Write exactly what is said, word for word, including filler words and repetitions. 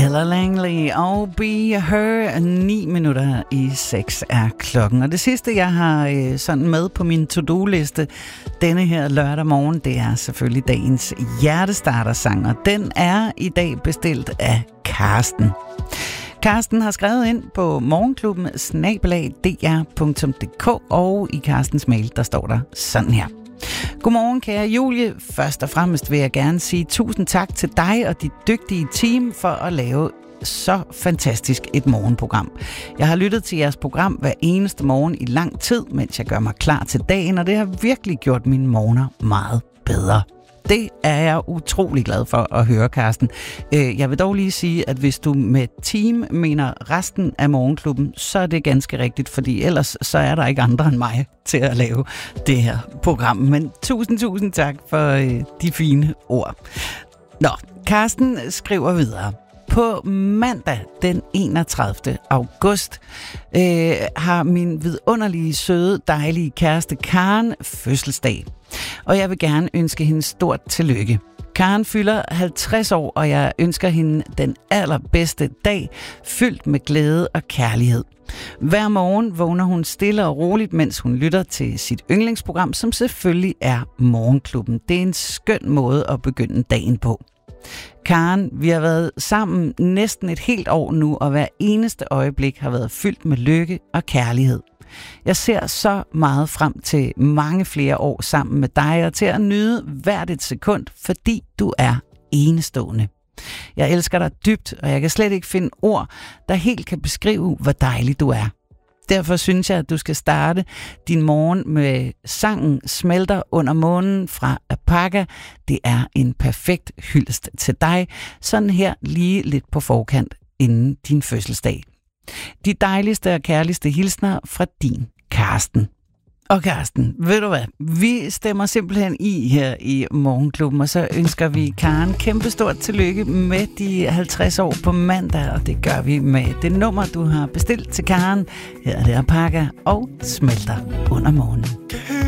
Ella Langley og Be Her. Ni minutter i seks er klokken. Og det sidste, jeg har øh, sådan med på min to-do-liste denne her lørdag morgen, det er selvfølgelig dagens hjertestarter-sang. Og den er i dag bestilt af Karsten. Karsten har skrevet ind på morgenklubben snabel-a d r punktum d k, og i Karstens mail, der står der sådan her. Godmorgen, kære Julie. Først og fremmest vil jeg gerne sige tusind tak til dig og dit dygtige team for at lave så fantastisk et morgenprogram. Jeg har lyttet til jeres program hver eneste morgen i lang tid, mens jeg gør mig klar til dagen, og det har virkelig gjort mine morgener meget bedre. Det er jeg utrolig glad for at høre, Karsten. Jeg vil dog lige sige, at hvis du med team mener resten af morgenklubben, så er det ganske rigtigt, fordi ellers så er der ikke andre end mig til at lave det her program. Men tusind, tusind tak for de fine ord. Nå, Karsten skriver videre. På mandag den enogtredivte august øh, har min vidunderlige, søde, dejlige kæreste Karen fødselsdag. Og jeg vil gerne ønske hende stort tillykke. Karen fylder halvtreds år, og jeg ønsker hende den allerbedste dag, fyldt med glæde og kærlighed. Hver morgen vågner hun stille og roligt, mens hun lytter til sit yndlingsprogram, som selvfølgelig er Morgenklubben. Det er en skøn måde at begynde dagen på. Karen, vi har været sammen næsten et helt år nu, og hver eneste øjeblik har været fyldt med lykke og kærlighed. Jeg ser så meget frem til mange flere år sammen med dig, og til at nyde hvert et sekund, fordi du er enestående. Jeg elsker dig dybt, og jeg kan slet ikke finde ord, der helt kan beskrive, hvor dejlig du er. Derfor synes jeg, at du skal starte din morgen med sangen Smelter under månen fra Apaka. Det er en perfekt hyldest til dig, sådan her lige lidt på forkant inden din fødselsdag. De dejligste og kærligste hilsner fra din Karsten. Og Karsten, ved du hvad? Vi stemmer simpelthen i her i Morgenklubben, og så ønsker vi Karen kæmpestort tillykke med de halvtreds år på mandag, og det gør vi med det nummer, du har bestilt til Karen. Her er det Apaka og Smelter under månen.